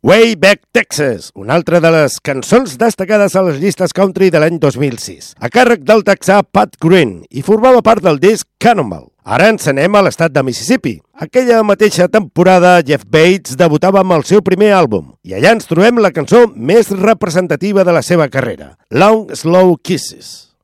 Way Back Texas, una altra de les cançons destacades a les llistes country de l'any 2006, a càrrec del texà Pat Green, i formava part del disc Cannonball. Ara ens anem a l'estat de Mississippi. Aquella mateixa temporada, Jeff Bates debutava amb el seu primer àlbum, i allà ens trobem la cançó més representativa de la seva carrera, Long Slow Kisses.